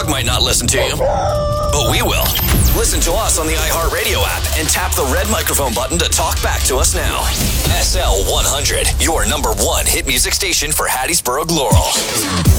might not listen to you, but we will. Listen to us on the iHeartRadio app and tap the red microphone button to talk back to us now. SL 100, your number one hit music station for Hattiesburg, Laurel.